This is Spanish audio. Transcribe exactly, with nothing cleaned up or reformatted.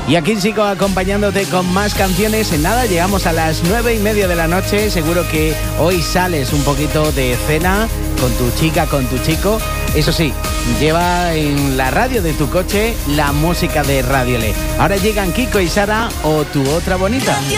Y aquí sigo acompañándote con más canciones. En nada, llegamos a las nueve y media de la noche. Seguro que hoy sales un poquito de cena con tu chica, con tu chico. Eso sí, lleva en la radio de tu coche la música de Radio Le. Ahora llegan Kiko y Sara o Tu Otra Bonita. Radio